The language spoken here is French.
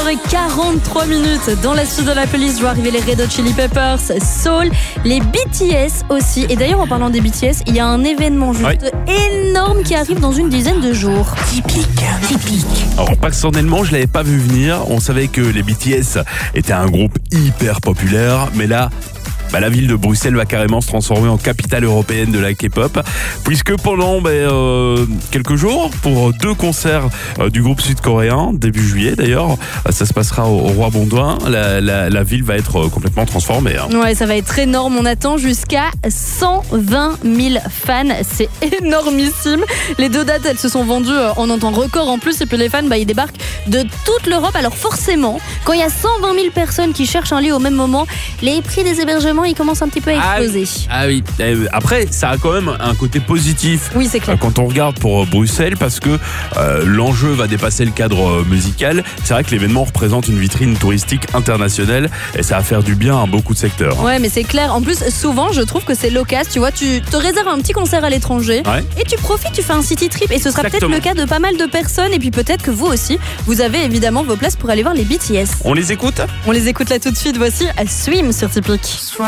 durer 43 minutes. Dans la suite de la playlist, je vois arriver les Red Hot Chili Peppers, Soul, les BTS aussi. Et d'ailleurs, en parlant des BTS, il y a un événement juste énorme qui arrive dans une dizaine de jours. Typique. Alors personnellement, je l'avais pas vu venir. On savait que les BTS étaient un groupe hyper populaire, mais là, la ville de Bruxelles va carrément se transformer en capitale européenne de la K-pop, puisque pendant quelques jours, pour 2 concerts du groupe sud-coréen, début juillet d'ailleurs, ça se passera au Roi Baudouin, la ville va être complètement transformée. Ouais, ça va être énorme. On attend jusqu'à 120 000 fans. C'est énormissime. Les 2 dates, elles se sont vendues en un temps record en plus. Et puis les fans, ils débarquent de toute l'Europe. Alors forcément, quand il y a 120 000 personnes qui cherchent un lit au même moment, les prix des hébergements, ils commencent un petit peu à exploser. Ah oui. Après, ça a quand même un côté positif. Oui, c'est clair. Quand on regarde pour Bruxelles, parce que l'enjeu va dépasser le cadre musical. C'est vrai que l'événement représente une vitrine touristique internationale et ça va faire du bien à beaucoup de secteurs. Ouais, mais c'est clair. En plus, souvent, je trouve que c'est l'occasion. Tu vois, tu te réserves un petit concert à l'étranger et tu profites, tu fais un city trip. Et ce sera peut-être le cas de pas mal de personnes. Et puis peut-être que vous aussi, vous avez évidemment vos places pour aller voir les BTS. On les écoute ? On les écoute là tout de suite. Voici Swim sur Typique.